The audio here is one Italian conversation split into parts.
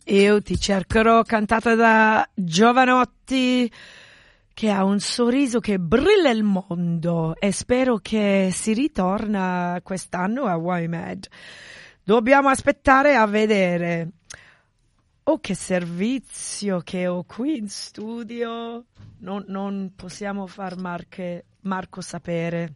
Io ti cercherò, cantata da Jovanotti, che ha un sorriso che brilla il mondo, e spero che si ritorna quest'anno a YMAD. Dobbiamo aspettare a vedere. Oh, che servizio che ho qui in studio. Non possiamo far Marco sapere.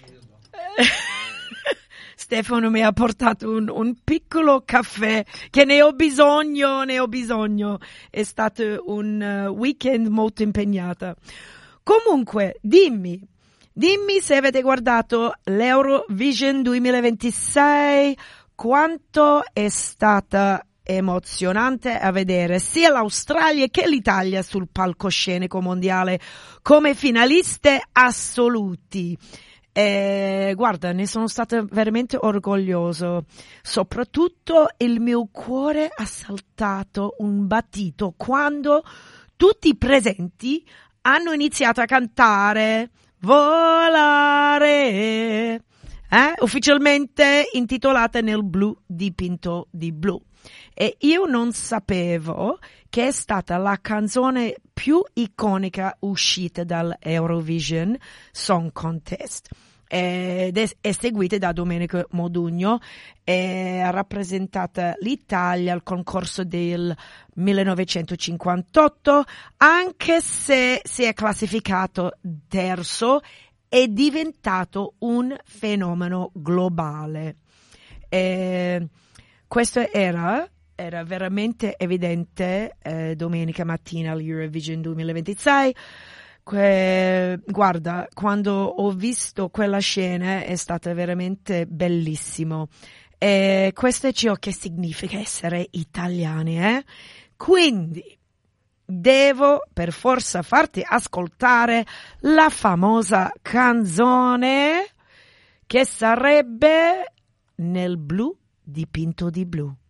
Stefano mi ha portato un piccolo caffè che ne ho bisogno. È stato un weekend molto impegnata. Comunque, dimmi se avete guardato l'Eurovision 2026, quanto è stata emozionante a vedere sia l'Australia che l'Italia sul palcoscenico mondiale come finaliste assoluti. Guarda, ne sono stata veramente orgoglioso. Soprattutto il mio cuore ha saltato un battito quando tutti i presenti hanno iniziato a cantare Volare, ufficialmente intitolata Nel blu dipinto di blu. E io non sapevo che è stata la canzone più iconica uscita dall'Eurovision Song Contest. Ed è seguita da Domenico Modugno, ha rappresentato l'Italia al concorso del 1958, anche se si è classificato terzo, è diventato un fenomeno globale. Questo era veramente evidente domenica mattina all'Eurovision 2026. Guarda, quando ho visto quella scena è stata veramente bellissimo. Questo è ciò che significa essere italiani, Quindi devo per forza farti ascoltare la famosa canzone che sarebbe Nel blu dipinto di blu.